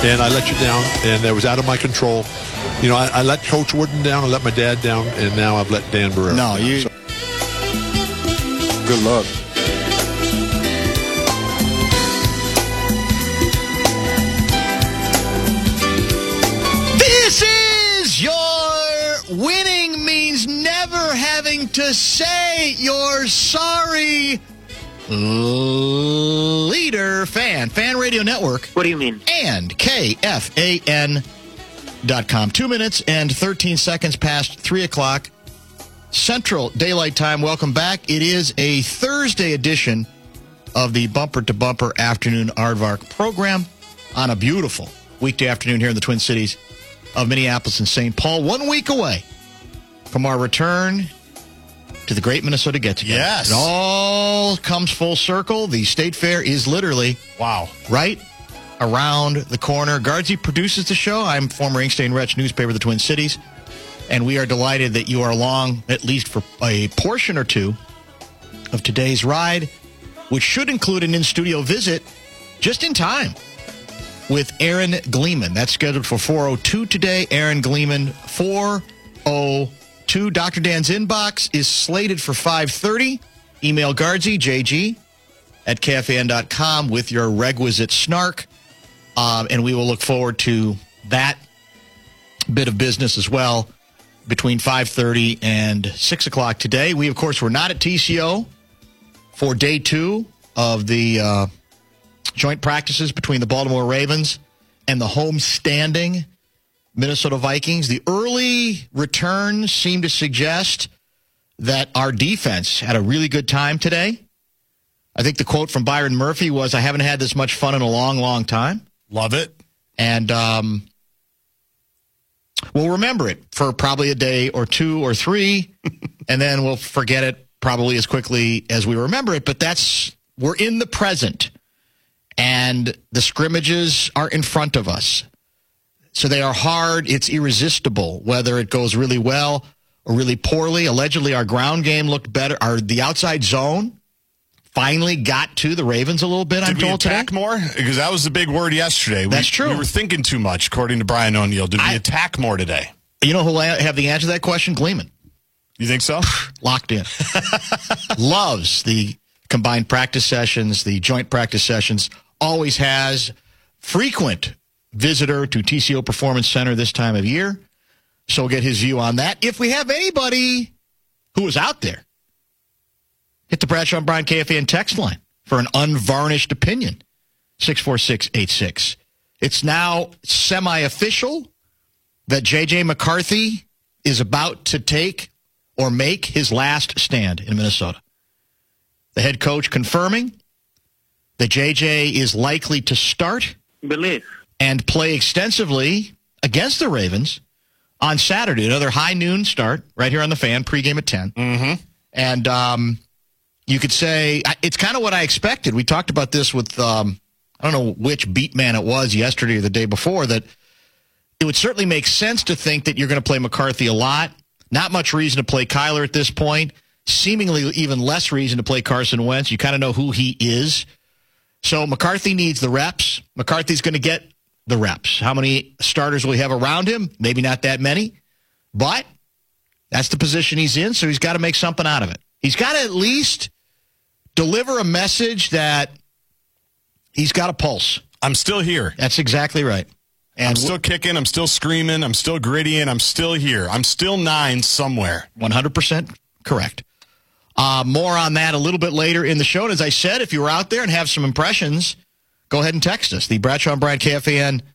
and I let you down, and it was out of my control. You know, I let Coach Wooden down, I let my dad down, and now I've let Dan Barrera down. you. So, Good luck. This is your winning means never having to say you're sorry. Leader Fan Radio Network. What do you mean? And KFAN.com. 2 minutes and 13 seconds past 3 o'clock Central Daylight Time. Welcome back. It is a Thursday edition of the Bumper to Bumper Afternoon Aardvark program on a beautiful weekday afternoon here in the Twin Cities of Minneapolis and St. Paul. 1 week away from our return to the Great Minnesota Get-Together. Yes. It all comes full circle. The State Fair is literally right around the corner. Guardsy produces the show. I'm former Inkster and Wretch newspaper of the Twin Cities, and we are delighted that you are along at least for a portion or two of today's ride, which should include an in-studio visit just in time with Aaron Gleeman. That's scheduled for 4:02 today. Aaron Gleeman, 4:02. Dr. Dan's inbox is slated for 5:30. Email Guardsy, jg@kfan.com with your requisite snark. And we will look forward to that bit of business as well between 5:30 and 6 o'clock today. We, of course, were not at TCO for day 2 of the joint practices between the Baltimore Ravens and the home-standing Minnesota Vikings. The early returns seem to suggest that our defense had a really good time today. I think the quote from Byron Murphy was, "I haven't had this much fun in a long, long time." Love it. And we'll remember it for probably a day or 2 or 3, and then we'll forget it probably as quickly as we remember it. But we're in the present, and the scrimmages are in front of us. So they are hard. It's irresistible, whether it goes really well or really poorly. Allegedly, our ground game looked better. The outside zone finally got to the Ravens a little bit, I'm told today. Did we attack more? Because that was the big word yesterday. That's true. We were thinking too much, according to Brian O'Neill. Did we attack more today? You know who will have the answer to that question? Gleeman. You think so? Locked in. Loves the combined practice sessions, the joint practice sessions. Always has. Frequent visitor to TCO Performance Center this time of year. So we'll get his view on that. If we have anybody who is out there, hit the Bradshaw and Bryan KFAN text line for an unvarnished opinion. 64686. It's now semi-official that J.J. McCarthy is about to take or make his last stand in Minnesota. The head coach confirming that J.J. is likely to start and play extensively against the Ravens on Saturday. Another high noon start right here on the Fan, pregame at 10. Mm-hmm. And you could say it's kind of what I expected. We talked about this with, I don't know which beat man it was yesterday or the day before, that it would certainly make sense to think that you're going to play McCarthy a lot. Not much reason to play Kyler at this point. Seemingly even less reason to play Carson Wentz. You kind of know who he is. So McCarthy needs the reps. McCarthy's going to get the reps. How many starters will he have around him? Maybe not that many. But that's the position he's in, so he's got to make something out of it. He's got to at least deliver a message that he's got a pulse. I'm still here. That's exactly right. And I'm still kicking. I'm still screaming. I'm still grittying. I'm still here. I'm still 9 somewhere. 100% correct. More on that a little bit later in the show. And as I said, if you were out there and have some impressions, go ahead and text us. The Bradshaw and Bryan KFAN